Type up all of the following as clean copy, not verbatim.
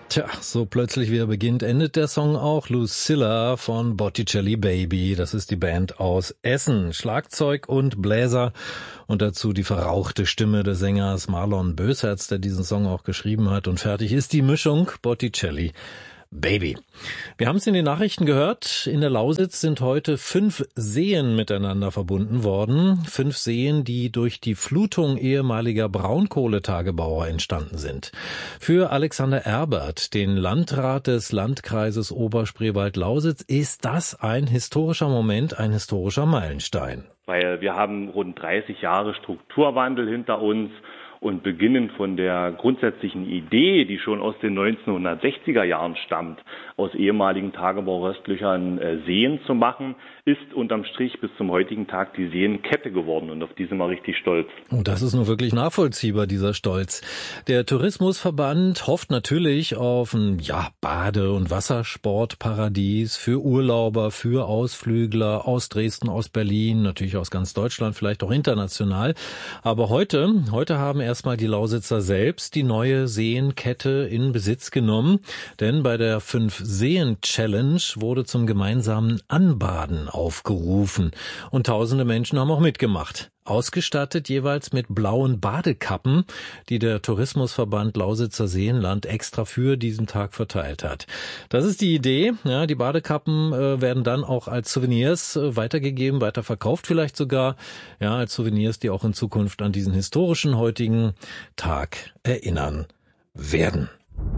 Tja, so plötzlich wie er beginnt, endet der Song auch. Lucilla von Botticelli Baby. Das ist die Band aus Essen. Schlagzeug und Bläser und dazu die verrauchte Stimme des Sängers Marlon Bösherz, der diesen Song auch geschrieben hat. Und fertig ist die Mischung Botticelli Baby. Wir haben es in den Nachrichten gehört. In der Lausitz sind heute 5 Seen miteinander verbunden worden. 5 Seen, die durch die Flutung ehemaliger Braunkohletagebauer entstanden sind. Für Alexander Erbert, den Landrat des Landkreises Oberspreewald-Lausitz, ist das ein historischer Moment, ein historischer Meilenstein. Weil wir haben rund 30 Jahre Strukturwandel hinter uns. Und beginnend von der grundsätzlichen Idee, die schon aus den 1960er Jahren stammt, aus ehemaligen Tagebauröstlöchern Seen zu machen, ist unterm Strich bis zum heutigen Tag die Seenkette geworden. Und auf die sind wir richtig stolz. Und das ist nun wirklich nachvollziehbar, dieser Stolz. Der Tourismusverband hofft natürlich auf ein Bade- und Wassersportparadies für Urlauber, für Ausflügler aus Dresden, aus Berlin, natürlich aus ganz Deutschland, vielleicht auch international. Aber heute haben erstmal die Lausitzer selbst die neue Seenkette in Besitz genommen, denn bei der 5-Seen-Challenge wurde zum gemeinsamen Anbaden aufgerufen und tausende Menschen haben auch mitgemacht. Ausgestattet jeweils mit blauen Badekappen, die der Tourismusverband Lausitzer Seenland extra für diesen Tag verteilt hat. Das ist die Idee. Ja, die Badekappen werden dann auch als Souvenirs weitergegeben, weiterverkauft vielleicht sogar. Ja, als Souvenirs, die auch in Zukunft an diesen historischen heutigen Tag erinnern werden.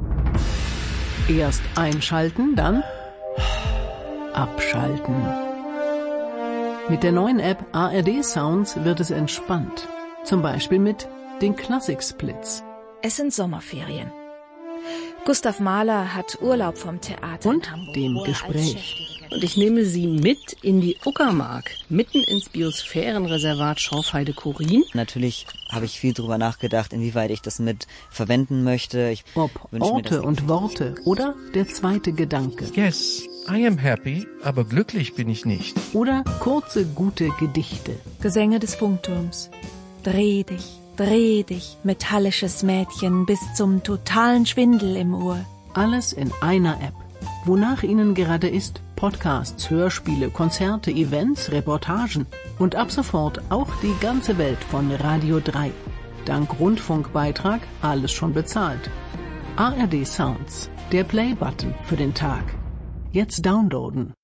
Erst einschalten, dann abschalten. Mit der neuen App ARD Sounds wird es entspannt. Zum Beispiel mit den Klassiksplits. Es sind Sommerferien. Gustav Mahler hat Urlaub vom Theater und in Hamburg, dem Gespräch. Und ich nehme Sie mit in die Uckermark, mitten ins Biosphärenreservat Schorfheide-Chorin. Natürlich habe ich viel drüber nachgedacht, inwieweit ich das mit verwenden möchte. Ob Orte und Worte oder der zweite Gedanke. Yes, I am happy, aber glücklich bin ich nicht. Oder kurze, gute Gedichte. Gesänge des Funkturms. Dreh dich, metallisches Mädchen, bis zum totalen Schwindel im Ohr. Alles in einer App. Wonach Ihnen gerade ist, Podcasts, Hörspiele, Konzerte, Events, Reportagen und ab sofort auch die ganze Welt von Radio 3. Dank Rundfunkbeitrag alles schon bezahlt. ARD Sounds, der Play-Button für den Tag. Jetzt downloaden.